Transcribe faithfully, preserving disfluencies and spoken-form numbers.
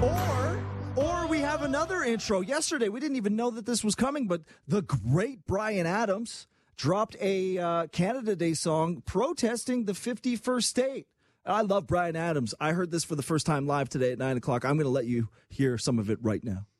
Or, or we have another intro. Yesterday, we didn't even know that this was coming, but the great Bryan Adams dropped a uh, Canada Day song protesting the fifty-first state. I love Bryan Adams. I heard this for the first time live today at nine o'clock. I'm going to let you hear some of it right now.